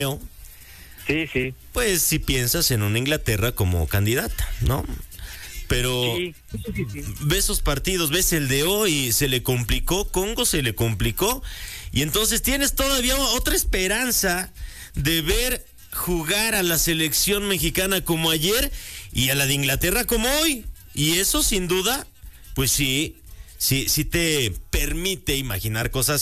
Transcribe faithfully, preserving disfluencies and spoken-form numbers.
Sí, sí. Pues si piensas en una Inglaterra como candidata, ¿no? Pero Sí, sí, sí. ves esos partidos, ves el de hoy, se le complicó, Congo se le complicó, y entonces tienes todavía otra esperanza de ver jugar a la selección mexicana como ayer y a la de Inglaterra como hoy. Y eso sin duda, pues sí, sí, sí te permite imaginar cosas